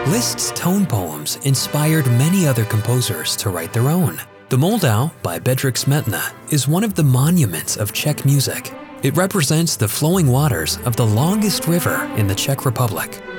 Liszt's tone poems inspired many other composers to write their own. The Moldau by Bedřich Smetana is one of the monuments of Czech music. It represents the flowing waters of the longest river in the Czech Republic.